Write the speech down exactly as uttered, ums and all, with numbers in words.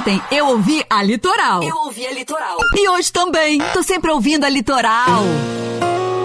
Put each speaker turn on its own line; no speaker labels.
Ontem eu ouvi a Litoral.
Eu ouvi a Litoral.
E hoje também. Tô sempre ouvindo a Litoral.